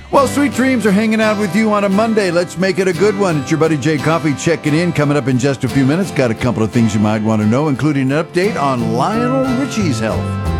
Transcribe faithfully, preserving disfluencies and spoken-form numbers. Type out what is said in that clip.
Well, sweet dreams are hanging out with you on a Monday. Let's make it a good one. It's your buddy Jay Coffee checking in. Coming up in just a few minutes. Got a couple of things you might want to know, including an update on Lionel Richie's health.